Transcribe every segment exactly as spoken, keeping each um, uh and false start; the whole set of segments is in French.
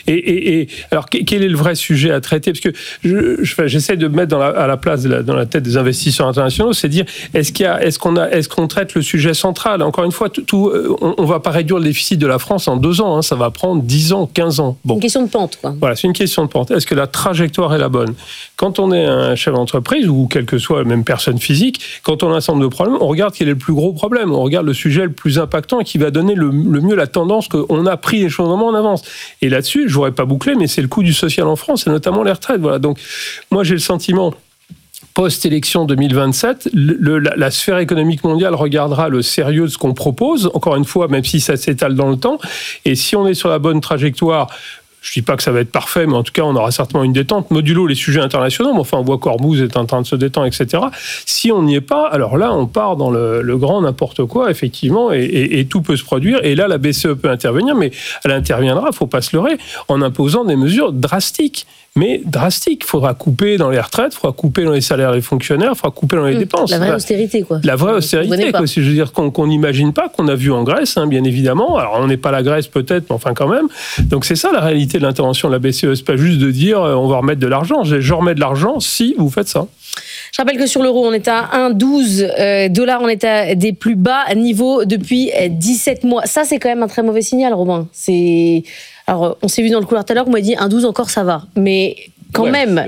Et, et, et alors, quel est le vrai sujet à traiter? Parce que je, je, j'essaie de me mettre dans la, à la place, de la, dans la tête des investisseurs internationaux, c'est dire, est-ce, qu'il y a, est-ce, qu'on a, est-ce qu'on traite le sujet central? Encore une fois, tout, tout, on ne va pas réduire le déficit de la France en deux ans, hein, ça va prendre dix ans, quinze ans. Bon. Une question de pente, quoi. Voilà, c'est une question de pente. Est-ce que la trajectoire est la bonne? Quand on est un chef d'entreprise, ou quelle que soit même personne physique, quand on a un certain nombre de problèmes, on regarde quel est le plus gros problème, on regarde le sujet le plus impactant et qui va donner le, le mieux la tendance qu'on a pris les choses vraiment en avance. Et là-dessus, je ne voudrais pas boucler, mais c'est le coût du social en France, et notamment les retraites. Voilà. Donc, moi, j'ai le sentiment, post-élection deux mille vingt-sept, le, le, la, la sphère économique mondiale regardera le sérieux de ce qu'on propose, encore une fois, même si ça s'étale dans le temps. Et si on est sur la bonne trajectoire, je ne dis pas que ça va être parfait, mais en tout cas, on aura certainement une détente, modulo les sujets internationaux, mais enfin, on voit qu'Ormuz est en train de se détendre, et cetera. Si on n'y est pas, alors là, on part dans le, le grand n'importe quoi, effectivement, et, et, et tout peut se produire. Et là, la B C E peut intervenir, mais elle interviendra, il ne faut pas se leurrer, en imposant des mesures drastiques. Mais drastiques. Il faudra couper dans les retraites, il faudra couper dans les salaires des fonctionnaires, il faudra couper dans les mmh, dépenses. La vraie austérité, quoi. La vraie austérité, quoi. Si je veux dire qu'on n'imagine pas, qu'on a vu en Grèce, hein, bien évidemment. Alors, on n'est pas la Grèce peut-être, mais enfin quand même. Donc, c'est ça la réalité de l'intervention de la B C E. C'est pas juste de dire euh, on va remettre de l'argent. Je remets de l'argent si vous faites ça. Je rappelle que sur l'euro, on est à un virgule douze euh, dollars, on est à des plus bas niveaux depuis dix-sept mois. Ça, c'est quand même un très mauvais signal, Robin. C'est... Alors, on s'est vu dans le couloir tout à l'heure, vous m'avez dit un virgule douze encore, ça va. Mais quand ouais, même.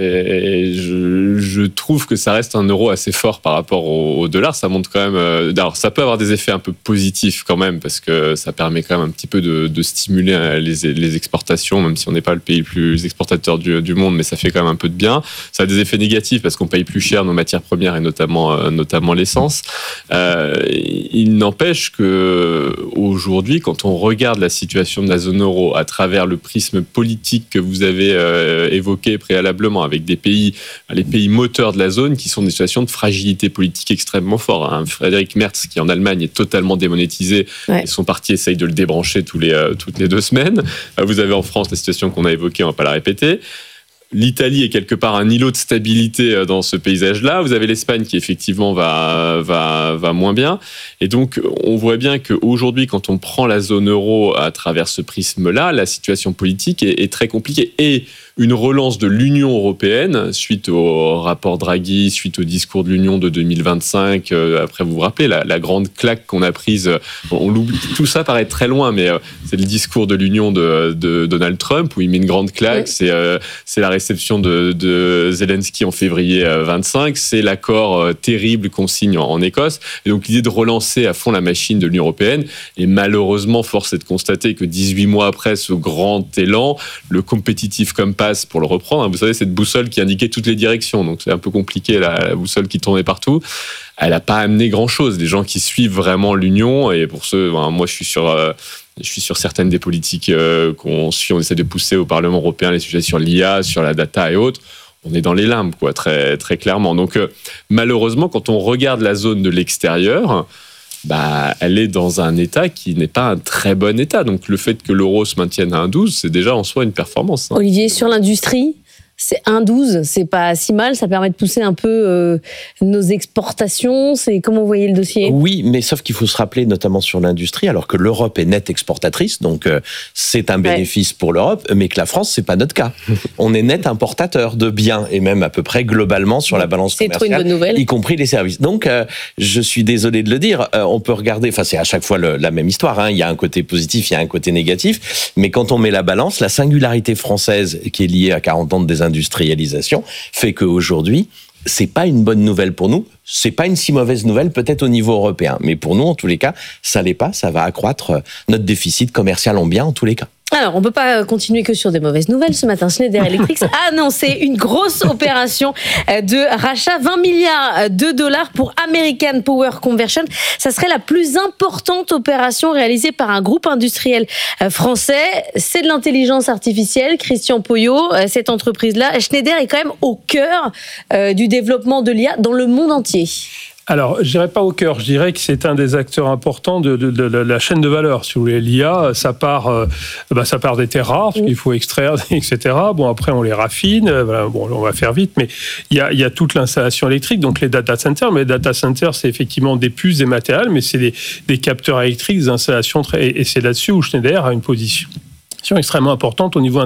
Je, je trouve que ça reste un euro assez fort par rapport au, au dollar. Ça montre quand même. Euh, alors, ça peut avoir des effets un peu positifs quand même, parce que ça permet quand même un petit peu de, de stimuler les, les exportations, même si on n'est pas le pays le plus exportateur du, du monde, mais ça fait quand même un peu de bien. Ça a des effets négatifs parce qu'on paye plus cher nos matières premières et notamment, euh, notamment l'essence. Euh, il n'empêche que aujourd'hui, quand on regarde la situation de la zone euro à travers le prisme politique que vous avez euh, évoqué préalablement, avec des pays, les pays moteurs de la zone qui sont des situations de fragilité politique extrêmement forte. Hein. Frédéric Merz, qui en Allemagne est totalement démonétisé, ouais. et son parti essaye de le débrancher tous les, euh, toutes les deux semaines. Vous avez en France la situation qu'on a évoquée, on ne va pas la répéter. L'Italie est quelque part un îlot de stabilité dans ce paysage-là. Vous avez l'Espagne qui effectivement va, va, va moins bien. Et donc, on voit bien qu'aujourd'hui, quand on prend la zone euro à travers ce prisme-là, la situation politique est, est très compliquée. Et une relance de l'Union européenne, suite au rapport Draghi, suite au discours de l'Union de deux mille vingt-cinq, euh, après vous vous rappelez, la, la grande claque qu'on a prise, on l'oublie, tout ça paraît très loin, mais euh, c'est le discours de l'Union de, de Donald Trump, où il met une grande claque, oui. c'est, euh, c'est la réception de, de Zelensky en février vingt-cinq, c'est l'accord euh, terrible qu'on signe en, en Écosse, et donc l'idée de relancer à fond la machine de l'Union européenne, et malheureusement, force est de constater que dix-huit mois après ce grand élan, le competitive compass, pour le reprendre, vous savez, cette boussole qui indiquait toutes les directions, donc c'est un peu compliqué, la, la boussole qui tournait partout, elle n'a pas amené grand-chose. Des gens qui suivent vraiment l'Union, et pour ceux, ben, moi je suis sur... Euh, Je suis sur certaines des politiques euh, qu'on suit, on essaie de pousser au Parlement européen, les sujets sur l'I A, sur la data et autres. On est dans les limbes, quoi, très, très clairement. Donc, euh, malheureusement, quand on regarde la zone de l'extérieur, bah, elle est dans un état qui n'est pas un très bon état. Donc, le fait que l'euro se maintienne à un virgule douze, c'est déjà en soi une performance. Hein. Olivier, sur l'industrie, c'est un virgule douze, c'est pas si mal, ça permet de pousser un peu euh, nos exportations. C'est comment vous voyez le dossier ? Oui, mais sauf qu'il faut se rappeler, notamment sur l'industrie, alors que l'Europe est nette exportatrice, donc euh, c'est un bénéfice ouais. pour l'Europe, mais que la France, c'est pas notre cas. On est net importateur de biens, et même à peu près globalement sur la balance c'est commerciale, une bonne nouvelle. Y compris les services. Donc, euh, je suis désolé de le dire, euh, on peut regarder, enfin c'est à chaque fois le, la même histoire, hein, il y a un côté positif, il y a un côté négatif, mais quand on met la balance, la singularité française qui est liée à quarante ans de désindustrialisation, industrialisation fait qu'aujourd'hui, c'est pas une bonne nouvelle pour nous, c'est pas une si mauvaise nouvelle peut-être au niveau européen, mais pour nous, en tous les cas, ça l'est pas, ça va accroître notre déficit commercial en biens en tous les cas. Alors, on ne peut pas continuer que sur des mauvaises nouvelles. Ce matin, Schneider Electric a annoncé une grosse opération de rachat, vingt milliards de dollars pour American Power Conversion. Ça serait la plus importante opération réalisée par un groupe industriel français. C'est de l'intelligence artificielle. Christian Poyot, cette entreprise-là, Schneider est quand même au cœur du développement de l'I A dans le monde entier. Alors, je dirais pas au cœur, je dirais que c'est un des acteurs importants de, de, de, de la chaîne de valeur. Si vous voulez, l'I A, ça part, euh, bah, ça part des terres rares, parce qu'il faut extraire, et cetera. Bon, après, on les raffine. Voilà, bon, on va faire vite, mais il y a, il y a toute l'installation électrique, donc les data centers. Mais les data centers, c'est effectivement des puces, des matériels, mais c'est des, des capteurs électriques, des installations très, et c'est là-dessus où Schneider a une position extrêmement importante au niveau